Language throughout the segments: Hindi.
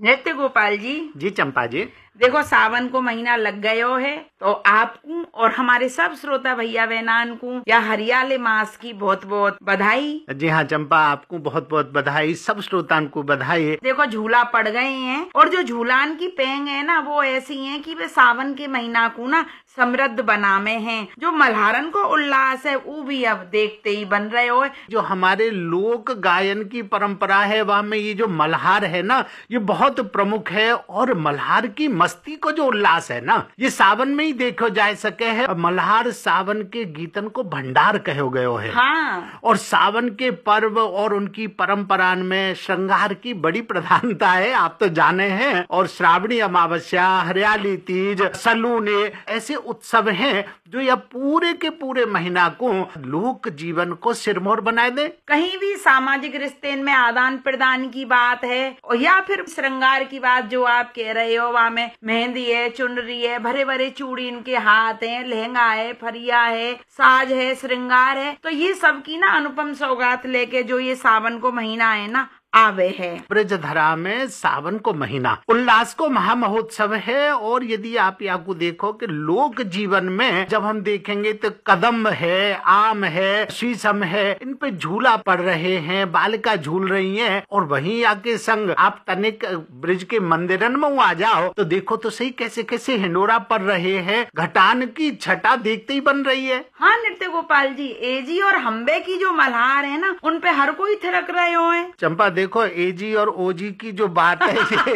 नृत्य गोपाल जी। जी चंपा जी। देखो सावन को महीना लग गयो है तो आपको और हमारे सब श्रोता भैया बहनान को या हरियाले मास की बहुत बहुत बधाई। जी हाँ चंपा, आपको बहुत बहुत बधाई, सब श्रोतान को बधाई। देखो झूला पड़ गए हैं और जो झूलान की पेंग है ना वो ऐसी है कि वे सावन के महीना को ना समृद्ध बनामे हैं। जो मल्हारन को उल्लास है वो भी अब देखते ही बन रहे हो। जो हमारे लोक गायन की परंपरा है वहाँ में ये जो मल्हार है ना ये बहुत प्रमुख है, और मल्हार की मस्ती को जो उल्लास है ना ये सावन में ही देखो जा सके है। मल्हार सावन के गीतन को भंडार कहो गयो है। हाँ। और सावन के पर्व और उनकी परंपरा में श्रृंगार की बड़ी प्रधानता है, आप तो जाने हैं। और श्रावणी अमावस्या, हरियाली तीज, सलूने ऐसे उत्सव हैं जो यह पूरे के पूरे महीना को लोक जीवन को सिरमौर बनाए दे। कहीं भी सामाजिक रिश्ते में आदान प्रदान की बात है और या फिर श्रृंगार की बात जो आप कह रहे हो, वहाँ में मेहंदी है, चुनरी है, भरे भरे चूड़ी इनके हाथ है, लहंगा है, फरिया है, साज है, श्रृंगार है, तो ये सब की ना अनुपम सौगात लेके जो ये सावन को महीना है ना आवे है। ब्रजधरा में सावन को महीना उल्लास को महामहोत्सव है। और यदि आप यहाँ को देखो कि लोक जीवन में जब हम देखेंगे तो कदम है, आम है, शीशम है, इन पे झूला पड़ रहे हैं, बालिका झूल रही हैं। और वहीं आके संग आप तनिक ब्रिज के मंदिरन में आ जाओ तो देखो तो सही कैसे कैसे हिंडोरा पड़ रहे हैं, घटान की छटा देखते ही बन रही है। हाँ नृत्य गोपाल जी, एजी और हम्बे की जो मल्हार है ना उन पे हर कोई थिरक रहे हो है। चंपा देखो एजी और ओजी की जो बात है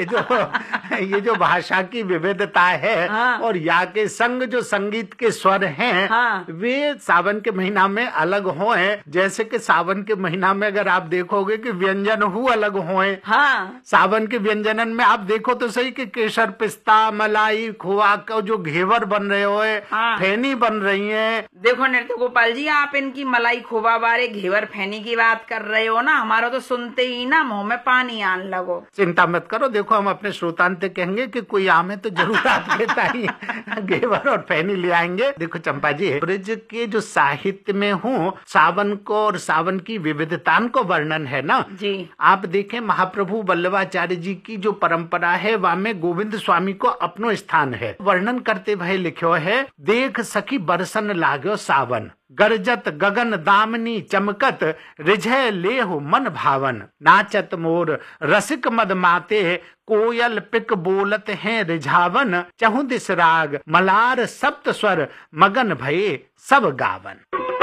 ये जो भाषा की विविधता है। हाँ। और यहाँ के संग जो संगीत के स्वर हैं। हाँ। वे सावन के महीना में अलग होए। जैसे कि सावन के महीना में अगर आप देखोगे कि व्यंजन हु अलग होए। हाँ। सावन के व्यंजनन में आप देखो तो सही कि केसर, पिस्ता, मलाई, खोआ का जो घेवर बन रहे हो, हाँ। फैनी बन रही है। देखो नृत्य गोपाल जी, आप इनकी मलाई खोबा बारे घेवर फैनी की बात कर रहे हो ना, हमारा तो सुनते ही ना मुंह में पानी आन लगो। चिंता मत करो, देखो हम अपने श्रोतांत कहेंगे कि कोई आम है तो जरूर आपके ताई घेवर और फैनी ले आएंगे। देखो चंपा जी, ब्रज के जो साहित्य में हूँ सावन को और सावन की विविधता को वर्णन है ना जी। आप देखें महाप्रभु वल्लभाचार्य जी की जो परंपरा है वहाँ में गोविंद स्वामी को अपनो स्थान है। वर्णन करते भय लिखो है, देख सखी बरसन लाग्यो सावन, गरजत गगन दामनी चमकत, रिझय लेहु मन भावन, नाचत मोर रसिक मद माते, कोयल पिक बोलत हैं रिझावन, चहुं दिस राग मलार सप्त स्वर, मगन भये सब गावन।